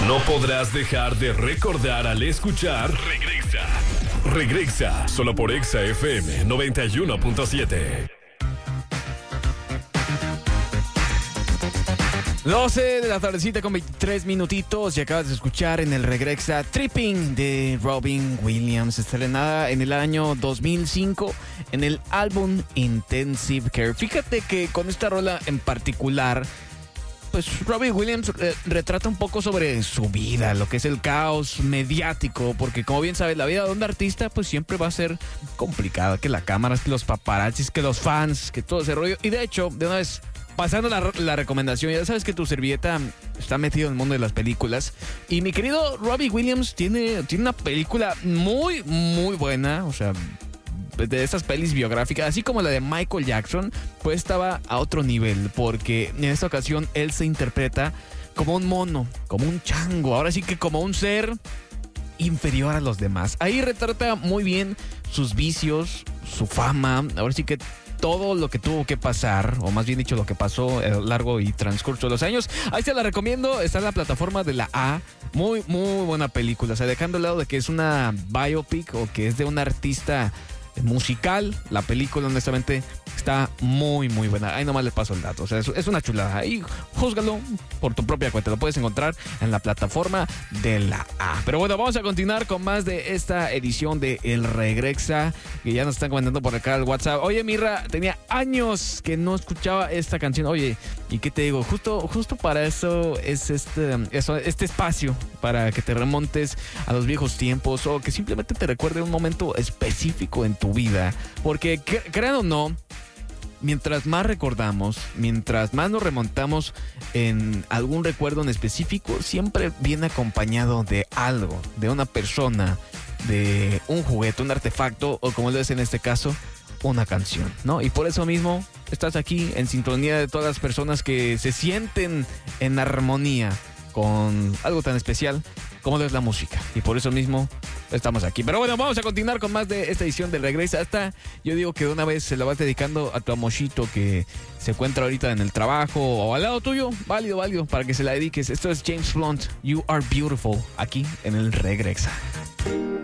No podrás dejar de recordar al escuchar Regresa, solo por Exa FM 91.7. 12 de la tardecita con 23 minutitos y acabas de escuchar en el Regresa Tripping de Robin Williams, estrenada en el año 2005 en el álbum Intensive Care. Fíjate que con esta rola en particular, pues Robin Williams retrata un poco sobre su vida, lo que es el caos mediático, porque como bien sabes, la vida de un artista pues siempre va a ser complicada, que la cámara, que los paparazzis, que los fans, que todo ese rollo. Y de hecho, de una vez, pasando la recomendación, ya sabes que tu servilleta está metido en el mundo de las películas. Y mi querido Robbie Williams tiene una película muy, muy buena. O sea, de esas pelis biográficas, así como la de Michael Jackson, pues estaba a otro nivel. Porque en esta ocasión él se interpreta como un mono, como un chango. Ahora sí que como un ser inferior a los demás. Ahí retrata muy bien sus vicios, su fama. Ahora sí que todo lo que tuvo que pasar, o más bien dicho, lo que pasó a lo largo y transcurso de los años. Ahí se la recomiendo, está en la plataforma de la A. Muy, muy buena película. O sea, dejando al lado de que es una biopic o que es de un artista musical, la película honestamente está muy, muy buena. Ahí nomás les paso el dato. O sea, es una chulada. Ahí júzgalo por tu propia cuenta. Lo puedes encontrar en la plataforma de la A. Pero bueno, vamos a continuar con más de esta edición de El Regresa, que ya nos están comentando por acá el WhatsApp. Oye, Mirra, tenía años que no escuchaba esta canción. Oye, ¿y qué te digo? Justo para eso es este espacio, para que te remontes a los viejos tiempos o que simplemente te recuerde un momento específico en tu vida. Porque, crean o no, mientras más recordamos, mientras más nos remontamos en algún recuerdo en específico, siempre viene acompañado de algo, de una persona, de un juguete, un artefacto, o como lo es en este caso, una canción, ¿no? Y por eso mismo estás aquí en sintonía de todas las personas que se sienten en armonía con algo tan especial como lo es la música. Y por eso mismo estamos aquí. Pero bueno, vamos a continuar con más de esta edición del Regresa. Yo digo que de una vez se la vas dedicando a tu amochito que se encuentra ahorita en el trabajo o al lado tuyo. Válido, para que se la dediques. Esto es James Blunt, You Are Beautiful, aquí en el Regresa.